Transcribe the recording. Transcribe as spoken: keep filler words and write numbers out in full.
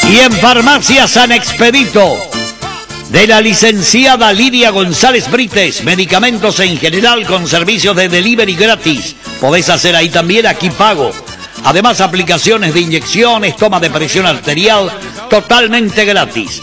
Y en Farmacia San Expedito, de la licenciada Lidia González Brites, medicamentos en general con servicios de delivery gratis. Podés hacer ahí también, aquí pago. Además, aplicaciones de inyecciones, toma de presión arterial, totalmente gratis.